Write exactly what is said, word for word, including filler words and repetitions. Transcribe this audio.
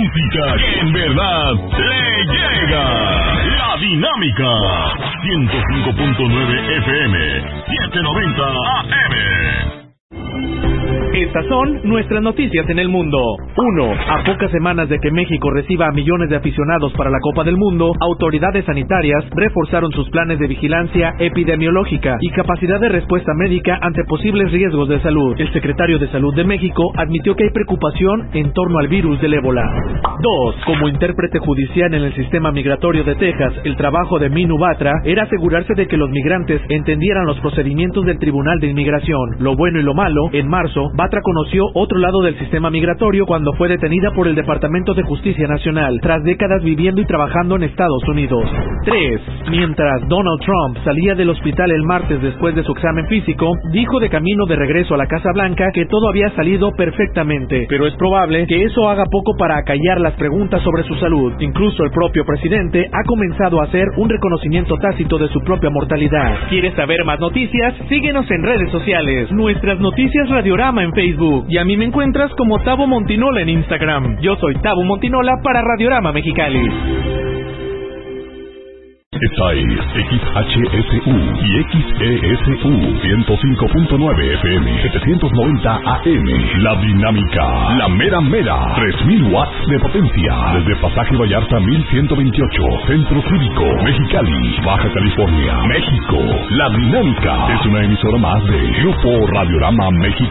música que en verdad le llega. La Dinámica. ciento cinco punto nueve F M. setecientos noventa A M. Estas son nuestras noticias en el mundo. uno. A pocas semanas de que México reciba a millones de aficionados para la Copa del Mundo, autoridades sanitarias reforzaron sus planes de vigilancia epidemiológica y capacidad de respuesta médica ante posibles riesgos de salud. El secretario de Salud de México admitió que hay preocupación en torno al virus del ébola. dos. Como intérprete judicial en el sistema migratorio de Texas, el trabajo de Minu Batra era asegurarse de que los migrantes entendieran los procedimientos del Tribunal de Inmigración. Lo bueno y lo malo, en marzo, Batra conoció otro lado del sistema migratorio cuando fue detenida por el Departamento de Justicia Nacional, tras décadas viviendo y trabajando en Estados Unidos. tres. Mientras Donald Trump salía del hospital el martes después de su examen físico, dijo de camino de regreso a la Casa Blanca que todo había salido perfectamente, pero es probable que eso haga poco para acallar las preguntas sobre su salud. Incluso el propio presidente ha comenzado a hacer un reconocimiento tácito de su propia mortalidad. ¿Quieres saber más noticias? Síguenos en redes sociales. Nuestras noticias Radiorama en Facebook, y a mí me encuentras como Tabo Montinola en Instagram. Yo soy Tabo Montinola para Radiorama Mexicali. Esta es X H S U y X E S U ciento cinco punto nueve F M, setecientos noventa A M. La Dinámica, la mera mera, tres mil watts de potencia. Desde Pasaje Vallarta mil ciento veintiocho, Centro Cívico, Mexicali, Baja California, México. La Dinámica es una emisora más de Grupo Radiorama México.